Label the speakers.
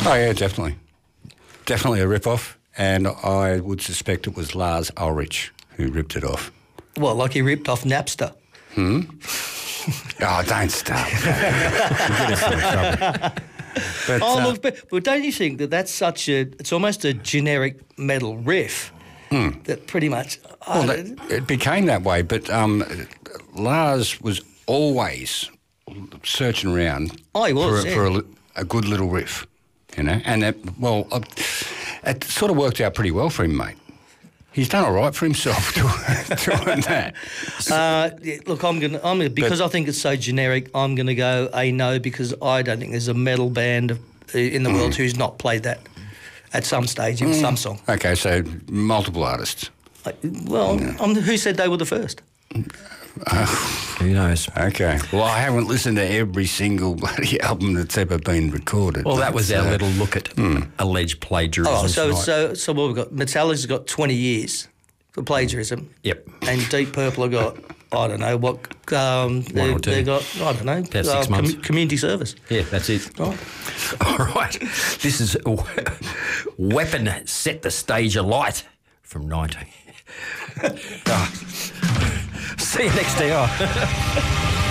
Speaker 1: Oh, yeah, definitely. Definitely a rip-off, and I would suspect it was Lars Ulrich who ripped it off.
Speaker 2: Well, like he ripped off Napster.
Speaker 1: Oh, don't start. Get us in trouble. But,
Speaker 2: Look, but don't you think that that's it's almost a generic metal riff that pretty much...
Speaker 1: it became that way, but Lars was always searching around for a good little riff, you know, and it sort of worked out pretty well for him, mate. He's done all right for himself doing that.
Speaker 2: Look, because I think it's so generic, I'm going to go a no, because I don't think there's a metal band in the world who's not played that at some stage in some song.
Speaker 1: Okay, so multiple artists.
Speaker 2: Who said they were the first?
Speaker 3: Who knows?
Speaker 1: Okay. Well, I haven't listened to every single bloody album that's ever been recorded.
Speaker 3: Well, that was our little look at alleged plagiarism.
Speaker 2: So what we've got? Metallica's got 20 years for plagiarism.
Speaker 3: Yep.
Speaker 2: And Deep Purple have got, I don't know what.
Speaker 3: One or two.
Speaker 2: They got, I don't know.
Speaker 3: About 6 months.
Speaker 2: Community service.
Speaker 3: Yeah, that's it.
Speaker 2: Right.
Speaker 3: All right. This is Weapon Set the Stage Alight from 19. See you next hour.